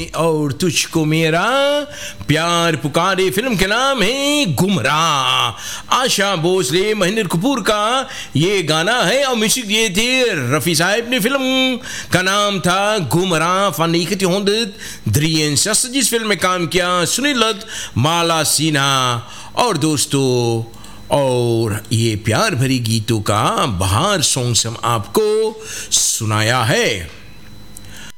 और तुझको मेरा प्यार पुकारे फिल्म के नाम है गुमराह। आशा भोसले, महेंद्र कपूर का ये गाना है और म्यूजिक दिए थे रफ़ी साहब ने। फिल्म का नाम था गुमराह। van 1963 जिस फिल्म में काम किया सुनील दत्त, माला सिन्हा और दोस्तों, और ये प्यार भरी गीतों का बहार सॉन्ग्स हम आपको सुनाया है।